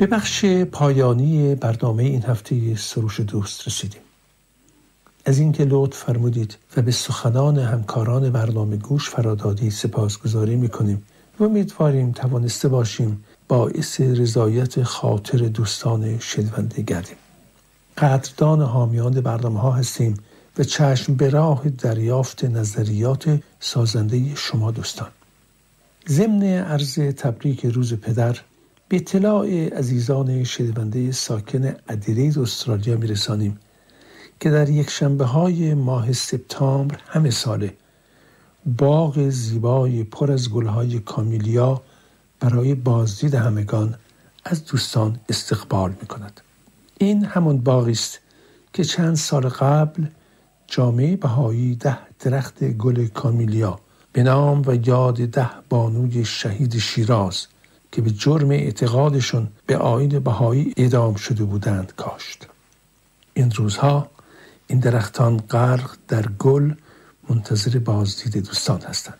به بخش پایانی برنامه این هفته سروش دوست رسیدیم. از اینکه لطف فرمودید و به سخنان همکاران برنامه گوش فرادادید سپاسگزاری می‌کنیم و امیدواریم توانسته باشیم باعث رضایت خاطر دوستان شنونده گردیم. قدردان حامیان برنامه‌ها هستیم و چشم به راه دریافت نظریات سازنده شما دوستان. ضمن عرض تبریک روز پدر به اطلاع عزیزان شنونده ساکن ادلید استرالیا میرسانیم که در یک شنبه‌های ماه سپتامبر همه ساله باغ زیبای پر از گل‌های کامیلیا برای بازدید همگان از دوستان استقبال می‌کند. این همان باغی است که چند سال قبل جامعه بهایی 10 درخت گل کامیلیا به نام و یاد 10 بانوی شهید شیراز که به جرم اعتقادشون به آیین بهایی اعدام شده بودند کاشت. این روزها این درختان غرق در گل منتظر بازدید دوستان هستند.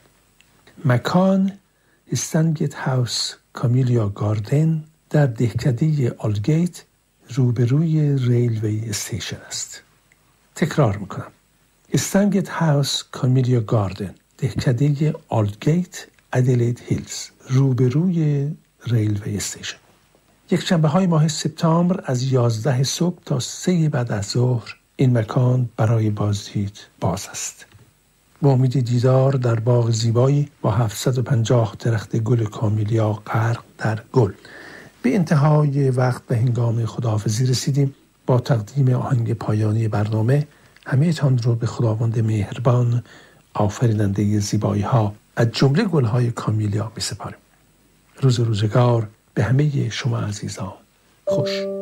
مکان استنگیت هاوس کامیلیا گاردن در دهکده آلگیت روبروی ریلوی استیشن است. تکرار میکنم. استنگیت هاوس کامیلیا گاردن دهکده آلگیت ادلید هیلز روبروی ریلوی استیشن. یک شنبه های ماه سپتامبر از 11 صبح تا 3 بعد از ظهر این مکان برای بازدید باز است. با امید دیدار در باغ زیبایی با 750 درخت گل کامیلیا غرق در گل. به انتهای وقت به هنگام خداحافظی رسیدیم. با تقدیم آهنگ پایانی برنامه همه تان رو به خداوند مهربان آفریننده زیبایی ها از جمله گل های کامیلیا می سپاریم. روزگار به همه شما عزیزان خوش.